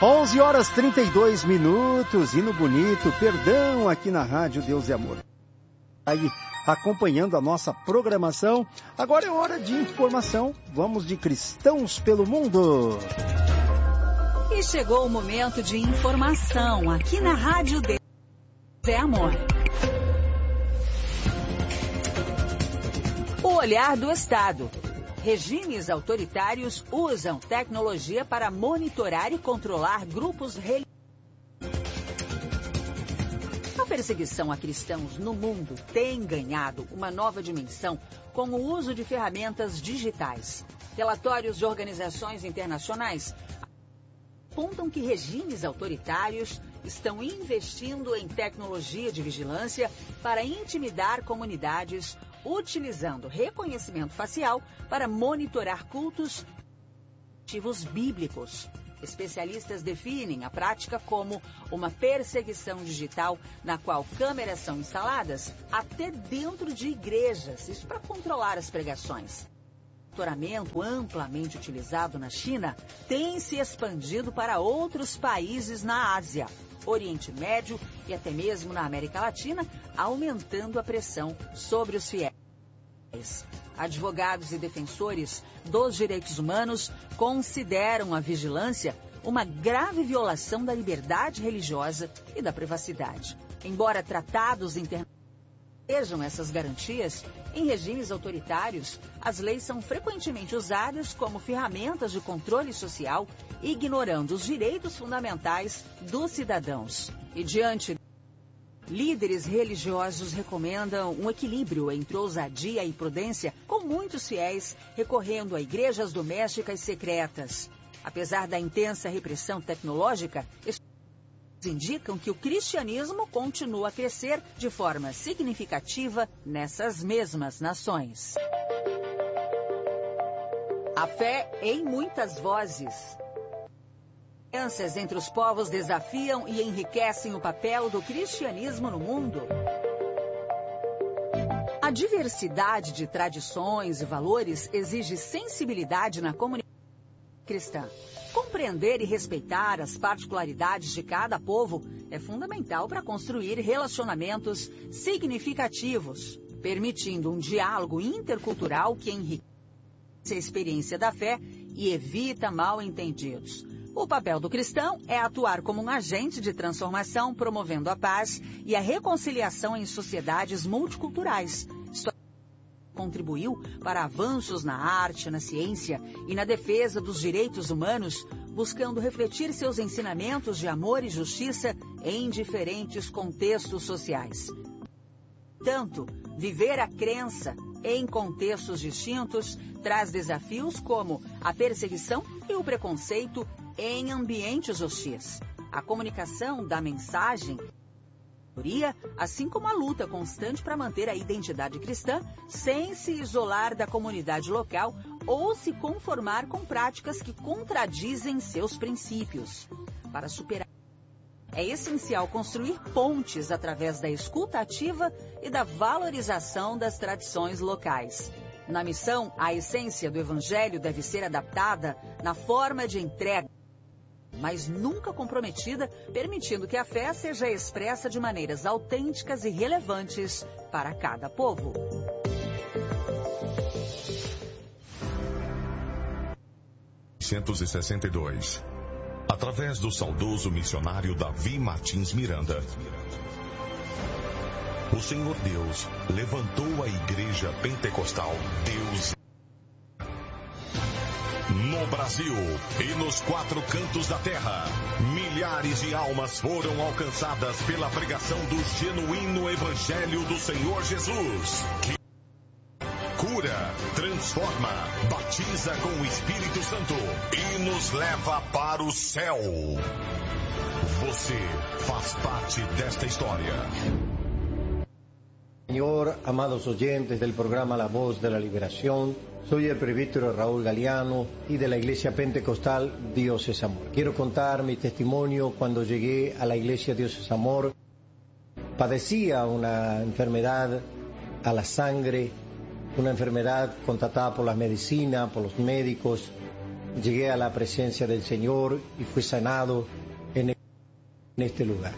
11 horas 32 minutos, hino bonito, perdão, aqui na Rádio Deus e Amor. Aí, acompanhando a nossa programação, agora é hora de informação, vamos de Cristãos pelo Mundo. E chegou o momento de informação, aqui na Rádio Deus e Amor. O olhar do Estado. Regimes autoritários usam tecnologia para monitorar e controlar grupos religiosos. A perseguição a cristãos no mundo tem ganhado uma nova dimensão com o uso de ferramentas digitais. Relatórios de organizações internacionais apontam que regimes autoritários estão investindo em tecnologia de vigilância para intimidar comunidades, utilizando reconhecimento facial para monitorar cultos motivos bíblicos. Especialistas definem a prática como uma perseguição digital na qual câmeras são instaladas até dentro de igrejas, isso para controlar as pregações. O monitoramento amplamente utilizado na China tem se expandido para outros países na Ásia, Oriente Médio e até mesmo na América Latina, aumentando a pressão sobre os fiéis. Advogados e defensores dos direitos humanos consideram a vigilância uma grave violação da liberdade religiosa e da privacidade. Embora tratados internacionais sejam essas garantias, em regimes autoritários, as leis são frequentemente usadas como ferramentas de controle social, ignorando os direitos fundamentais dos cidadãos. E diante líderes religiosos recomendam um equilíbrio entre ousadia e prudência, com muitos fiéis recorrendo a igrejas domésticas secretas. Apesar da intensa repressão tecnológica, indicam que o cristianismo continua a crescer de forma significativa nessas mesmas nações. A fé em muitas vozes. Alianças entre os povos desafiam e enriquecem o papel do cristianismo no mundo. A diversidade de tradições e valores exige sensibilidade na comunidade cristã. Compreender e respeitar as particularidades de cada povo é fundamental para construir relacionamentos significativos, permitindo um diálogo intercultural que enriquece a experiência da fé e evita mal-entendidos. O papel do cristão é atuar como um agente de transformação, promovendo a paz e a reconciliação em sociedades multiculturais. Contribuiu para avanços na arte, na ciência e na defesa dos direitos humanos, buscando refletir seus ensinamentos de amor e justiça em diferentes contextos sociais. Tanto, viver a crença em contextos distintos traz desafios como a perseguição e o preconceito em ambientes hostis. A comunicação da mensagem, assim como a luta constante para manter a identidade cristã sem se isolar da comunidade local ou se conformar com práticas que contradizem seus princípios. Para superar, é essencial construir pontes através da escuta ativa e da valorização das tradições locais. Na missão, a essência do Evangelho deve ser adaptada na forma de entrega, mas nunca comprometida, permitindo que a fé seja expressa de maneiras autênticas e relevantes para cada povo. Em 1962, através do saudoso missionário Davi Martins Miranda, o Senhor Deus levantou a Igreja Pentecostal Deus no Brasil e nos quatro cantos da terra. Milhares de almas foram alcançadas pela pregação do genuíno Evangelho do Senhor Jesus, que cura, transforma, batiza com o Espírito Santo e nos leva para o céu. Você faz parte desta história. Señor, amados oyentes del programa La Voz de la Liberación, soy el presbítero Raúl Galeano y de la Iglesia Pentecostal Dios es Amor. Quiero contar mi testimonio cuando llegué a la Iglesia Dios es Amor. Padecía una enfermedad a la sangre, una enfermedad contratada por la medicina, por los médicos, llegué a la presencia del Señor y fui sanado en este lugar.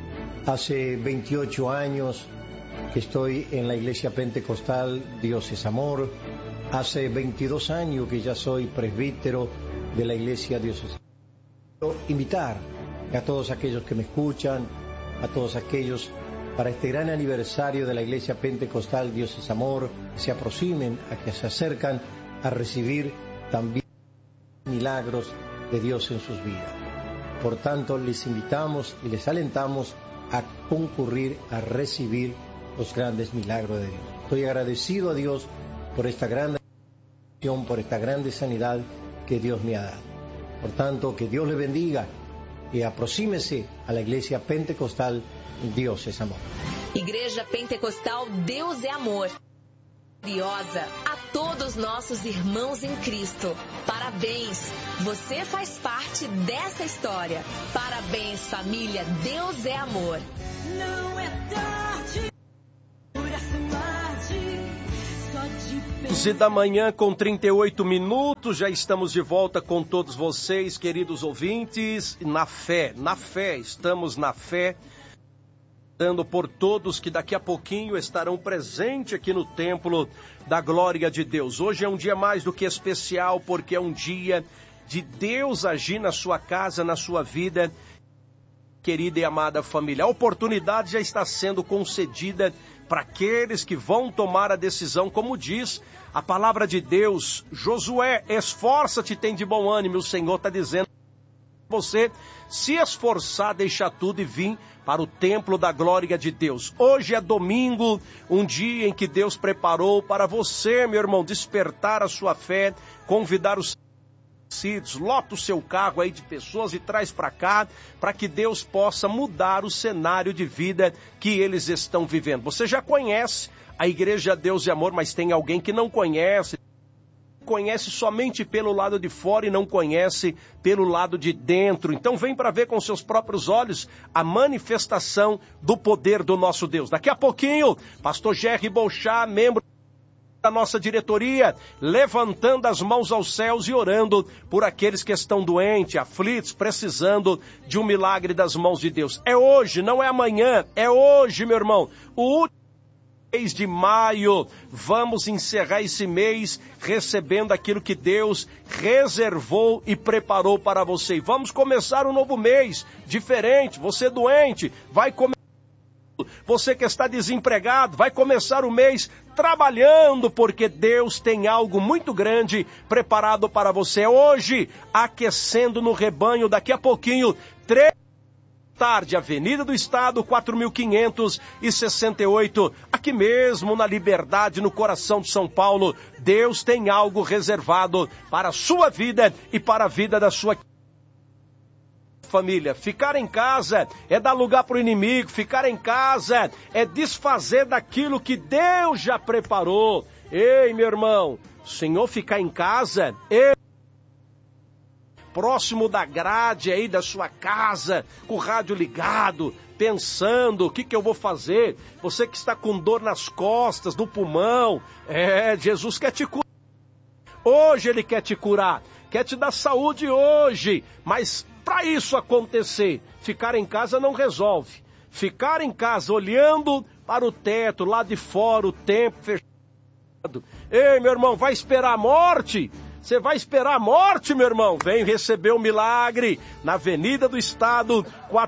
Hace 28 años que estoy en la Iglesia Pentecostal Dios es Amor. Hace 22 años que ya soy presbítero de la Iglesia Dios es Amor. Quiero invitar a todos aquellos que me escuchan, a todos aquellos para este gran aniversario de la Iglesia Pentecostal Dios es Amor, se aproximen, a que se acercan a recibir también milagros de Dios en sus vidas. Por tanto, les invitamos y les alentamos a concurrir a recibir los grandes milagros de Dios. Estoy agradecido a Dios por esta gran acción, por esta grande sanidad que Dios me ha dado. Por tanto, que Dios le bendiga y aproxímese a la Iglesia Pentecostal Dios es Amor. Igreja Pentecostal Deus é Amor. Gloriosa a todos nossos irmãos em Cristo. Parabéns, você faz parte dessa história. Parabéns, família, Deus é amor. Não é tarde por tarde, só de 11 da manhã com 38 minutos, já estamos de volta com todos vocês, queridos ouvintes, na fé, estamos na fé, dando por todos que daqui a pouquinho estarão presentes aqui no Templo da Glória de Deus. Hoje é um dia mais do que especial, porque é um dia de Deus agir na sua casa, na sua vida, querida e amada família. A oportunidade já está sendo concedida para aqueles que vão tomar a decisão, como diz a palavra de Deus. Josué, esforça-te, tem de bom ânimo, o Senhor está dizendo. Você se esforçar, deixar tudo e vir para o templo da glória de Deus. Hoje é domingo, um dia em que Deus preparou para você, meu irmão, despertar a sua fé, convidar os filhos, lota o seu carro aí de pessoas e traz para cá, para que Deus possa mudar o cenário de vida que eles estão vivendo. Você já conhece a Igreja Deus e Amor, mas tem alguém que não conhece somente pelo lado de fora e não conhece pelo lado de dentro. Então vem para ver com seus próprios olhos a manifestação do poder do nosso Deus. Daqui a pouquinho, pastor Jerry Bolchá, membro da nossa diretoria, levantando as mãos aos céus e orando por aqueles que estão doentes, aflitos, precisando de um milagre das mãos de Deus. É hoje, não é amanhã, é hoje, meu irmão. O último mês de maio, vamos encerrar esse mês recebendo aquilo que Deus reservou e preparou para você. E vamos começar um novo mês diferente. Você doente, vai começar. Você que está desempregado, vai começar o mês trabalhando, porque Deus tem algo muito grande preparado para você. Hoje, aquecendo no rebanho, daqui a pouquinho, 3 tarde, Avenida do Estado, 4.568, aqui mesmo na Liberdade, no coração de São Paulo. Deus tem algo reservado para a sua vida e para a vida da sua família. Ficar em casa é dar lugar para o inimigo, ficar em casa é desfazer daquilo que Deus já preparou. Ei, meu irmão, o Senhor ficar em casa, próximo da grade aí da sua casa, com o rádio ligado, pensando, o que eu vou fazer? Você que está com dor nas costas, no pulmão, Jesus quer te curar. Hoje Ele quer te curar, quer te dar saúde hoje, mas para isso acontecer, ficar em casa não resolve. Ficar em casa olhando para o teto, lá de fora, o tempo fechado. Ei, meu irmão, vai esperar a morte? Você vai esperar a morte, meu irmão? Vem receber o milagre na Avenida do Estado,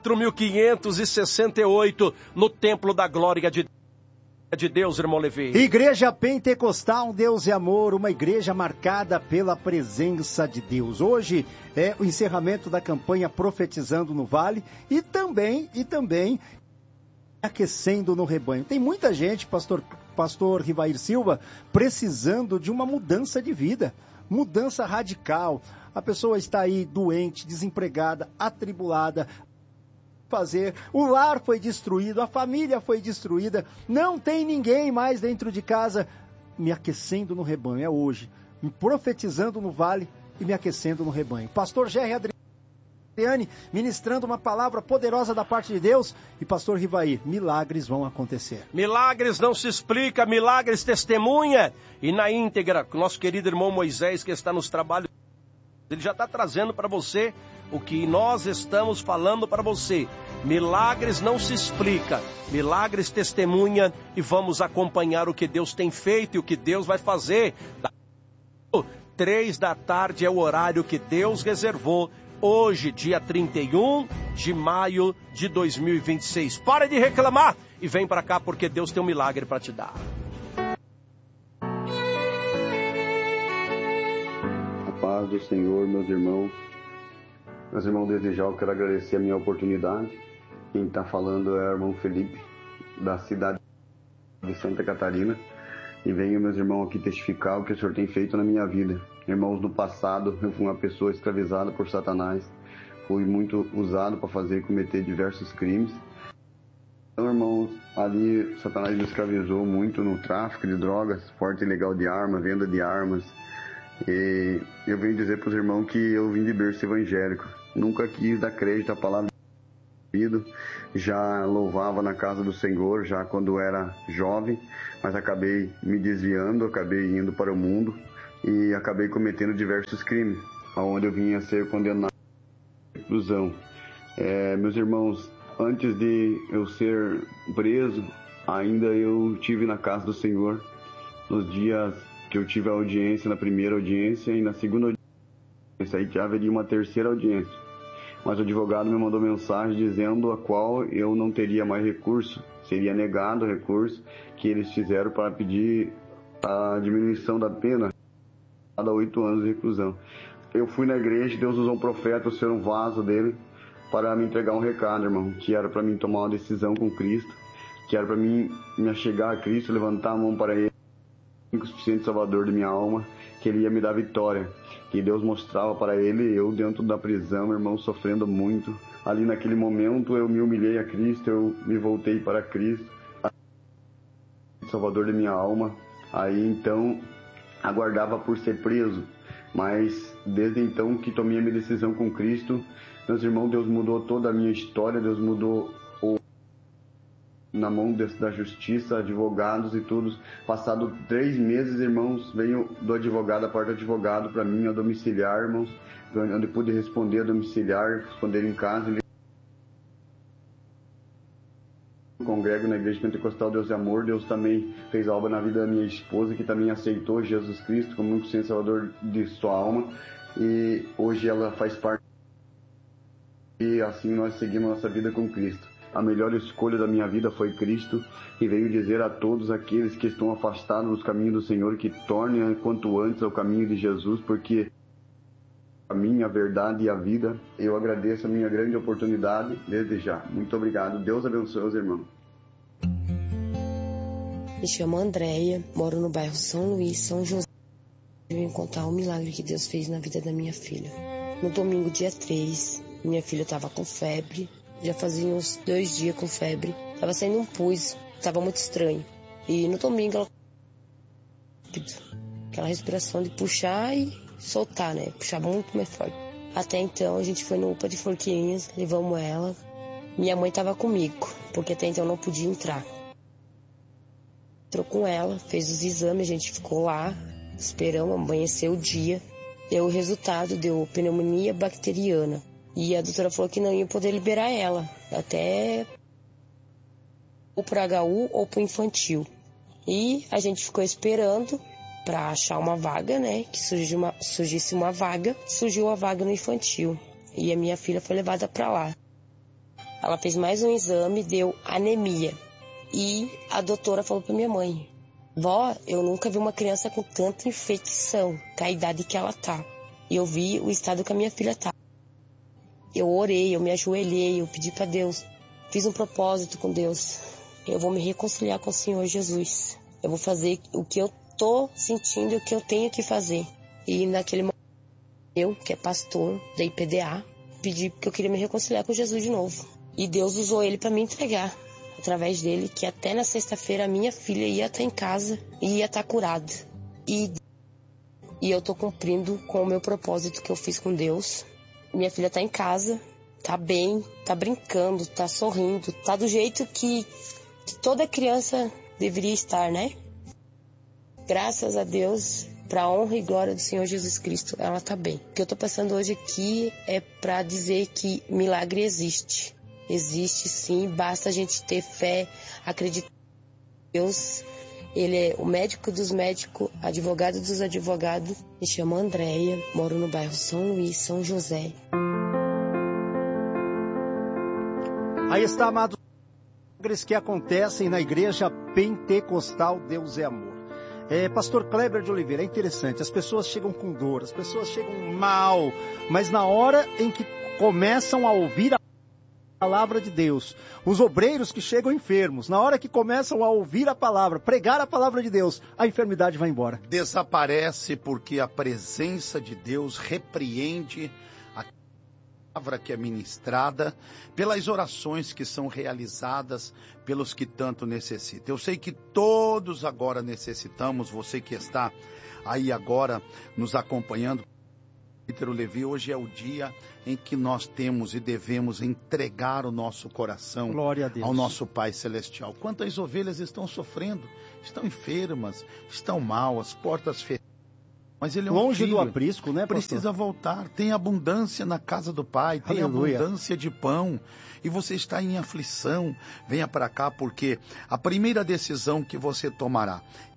4.568, no Templo da Glória de Deus, irmão Levi. Igreja Pentecostal Deus e Amor, uma igreja marcada pela presença de Deus. Hoje é o encerramento da campanha Profetizando no Vale e também aquecendo no rebanho. Tem muita gente, pastor Rivair Silva, precisando de uma mudança de vida. Mudança radical. A pessoa está aí doente, desempregada, atribulada. O lar foi destruído, a família foi destruída, não tem ninguém mais dentro de casa. Me aquecendo no rebanho, é hoje. Me profetizando no vale e me aquecendo no rebanho. Pastor Jerry Adriane ministrando uma palavra poderosa da parte de Deus. E pastor Rivair, milagres vão acontecer. Milagres não se explica, milagres testemunha. E na íntegra, nosso querido irmão Moisés, que está nos trabalhos Ele já está trazendo para você o que nós estamos falando para você. Milagres não se explica, milagres testemunha, e vamos acompanhar o que Deus tem feito e o que Deus vai fazer. 3 da tarde é o horário que Deus reservou, hoje, dia 31 de maio de 2026. Para de reclamar e vem para cá, porque Deus tem um milagre para te dar. A paz do Senhor, meus irmãos. Meus irmãos, desde já eu quero agradecer a minha oportunidade. Quem está falando é o irmão Felipe, da cidade de Santa Catarina. E venho, meus irmãos, aqui testificar o que o Senhor tem feito na minha vida. Irmãos, no passado eu fui uma pessoa escravizada por Satanás. Fui muito usado para fazer e cometer diversos crimes. Então, irmãos, ali Satanás me escravizou muito no tráfico de drogas, porte ilegal de armas, venda de armas. E eu venho dizer para os irmãos que eu vim de berço evangélico. Nunca quis dar crédito à palavra de vida. Já louvava na casa do Senhor, já quando era jovem, mas acabei me desviando, acabei indo para o mundo e acabei cometendo diversos crimes, onde eu vinha a ser condenado à reclusão. Meus irmãos, antes de eu ser preso, ainda eu estive na casa do Senhor, nos dias que eu tive a audiência, na primeira audiência e na segunda audiência, aí já haveria uma terceira audiência. Mas o advogado me mandou mensagem dizendo a qual eu não teria mais recurso, seria negado o recurso que eles fizeram para pedir a diminuição da pena a 8 anos de reclusão. Eu fui na igreja, Deus usou um profeta, eu ser um vaso dele, para me entregar um recado, irmão, que era para mim tomar uma decisão com Cristo, que era para mim me achegar a Cristo, levantar a mão para Ele, 5% Salvador de minha alma, que Ele ia me dar vitória. Que Deus mostrava para ele, eu dentro da prisão, irmão, sofrendo muito. Ali naquele momento eu me humilhei a Cristo, eu me voltei para Cristo, Salvador de minha alma. Aí então aguardava por ser preso, mas desde então que tomei a minha decisão com Cristo, meus irmãos, Deus mudou toda a minha história, Deus mudou na mão da justiça, advogados e tudo. Passado 3 meses, irmãos, veio do advogado, a parte do advogado para mim, a domiciliar, irmãos, onde pude responder a domiciliar, responder em casa. Eu congrego na Igreja Pentecostal Deus é Amor. Deus também fez a obra na vida da minha esposa, que também aceitou Jesus Cristo como único Senhor Salvador de sua alma, e hoje ela faz parte, e assim nós seguimos nossa vida com Cristo. A melhor escolha da minha vida foi Cristo, e veio dizer a todos aqueles que estão afastados dos caminhos do Senhor que tornem quanto antes ao caminho de Jesus, porque a minha verdade e a vida. Eu agradeço a minha grande oportunidade desde já. Muito obrigado. Deus abençoe os irmãos. Me chamo Andréia, moro no bairro São Luís, São José. Eu vim contar o milagre que Deus fez na vida da minha filha. No domingo, dia 3, minha filha estava com febre. Já fazia uns 2 dias com febre. Tava saindo um pus, tava muito estranho. E no domingo ela... aquela respiração de puxar e soltar, né? Puxar muito mais forte. Até então a gente foi no UPA de Forquinhas, levamos ela. Minha mãe tava comigo, porque até então não podia entrar. Entrou com ela, fez os exames, a gente ficou lá, esperamos, amanheceu o dia. Deu o resultado, deu pneumonia bacteriana. E a doutora falou que não ia poder liberar ela, até ou para HU ou para infantil. E a gente ficou esperando para achar uma vaga, né? Que surgisse uma vaga. Surgiu a vaga no infantil. E a minha filha foi levada para lá. Ela fez mais um exame, deu anemia. E a doutora falou para minha mãe: vó, eu nunca vi uma criança com tanta infecção, com a idade que ela tá. E eu vi o estado que a minha filha tá. Eu orei, eu me ajoelhei, eu pedi para Deus. Fiz um propósito com Deus. Eu vou me reconciliar com o Senhor Jesus. Eu vou fazer o que eu tô sentindo e o que eu tenho que fazer. E naquele momento, eu, que é pastor da IPDA, pedi que eu queria me reconciliar com Jesus de novo. E Deus usou ele para me entregar, através dele, que até na sexta-feira a minha filha ia estar em casa e ia estar curada. E eu tô cumprindo com o meu propósito que eu fiz com Deus. Minha filha tá em casa, tá bem, tá brincando, tá sorrindo, tá do jeito que toda criança deveria estar, né? Graças a Deus, Para a honra e glória do Senhor Jesus Cristo, ela está bem. O que eu estou passando hoje aqui é para dizer que milagre existe. Existe sim, basta a gente ter fé, acreditar em Deus. Ele é o médico dos médicos, advogado dos advogados. Me chamo Andréia, moro no bairro São Luís, São José. Aí está, amados, milagres que acontecem na Igreja Pentecostal Deus é Amor. Pastor Kleber de Oliveira, é interessante, as pessoas chegam com dor, as pessoas chegam mal, mas na hora em que começam a ouvir a palavra de Deus, os obreiros que chegam enfermos, na hora que começam a ouvir a palavra, pregar a palavra de Deus, a enfermidade vai embora. Desaparece porque a presença de Deus repreende a palavra que é ministrada, pelas orações que são realizadas pelos que tanto necessitam. Eu sei que todos agora necessitamos, você que está aí agora nos acompanhando, Peter Levi, hoje é o dia em que nós temos e devemos entregar o nosso coração ao nosso Pai Celestial. Quantas ovelhas estão sofrendo, estão enfermas, estão mal, as portas fechadas. Mas ele é longe filho, do aprisco, né, pastor? Precisa voltar. Tem abundância na casa do Pai, tem abundância de pão. E você está em aflição. Venha para cá, porque a primeira decisão que você tomará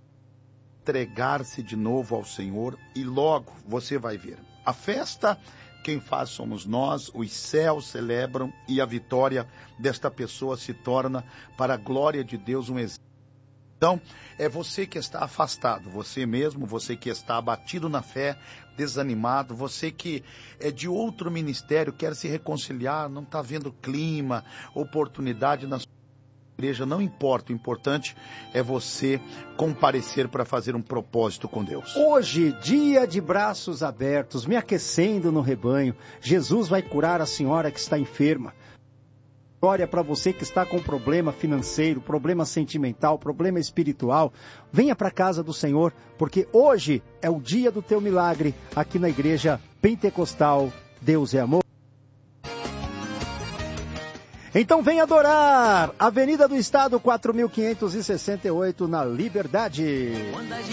é entregar-se de novo ao Senhor e logo você vai ver. A festa, quem faz somos nós, os céus celebram e a vitória desta pessoa se torna, para a glória de Deus, um exemplo. Então, é você que está afastado, você mesmo, você que está abatido na fé, desanimado, você que é de outro ministério, quer se reconciliar, não está vendo clima, oportunidade na sua igreja, não importa, o importante é você comparecer para fazer um propósito com Deus. Hoje, dia de braços abertos, me aquecendo no rebanho, Jesus vai curar a senhora que está enferma. Glória para você que está com problema financeiro, problema sentimental, problema espiritual. Venha para a casa do Senhor, porque hoje é o dia do teu milagre aqui na Igreja Pentecostal Deus é Amor. Então vem adorar, Avenida do Estado 4568 na Liberdade.